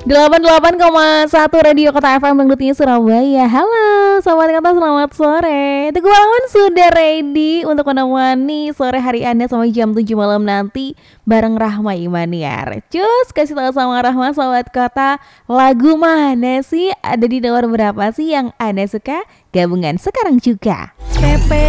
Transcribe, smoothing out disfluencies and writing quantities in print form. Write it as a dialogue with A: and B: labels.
A: 88,1 Radio Kota FM Dangdutnya Surabaya. Halo Sobat Kota, selamat sore. Teguh Awan sudah ready untuk menemani sore hari Anda sampai jam 7 malam nanti bareng Rahma Imaniar. Cus, kasih tahu sama Rahma Sobat Kota, lagu mana sih, ada di nomor berapa sih yang Anda suka? Gabungan sekarang juga. Pepe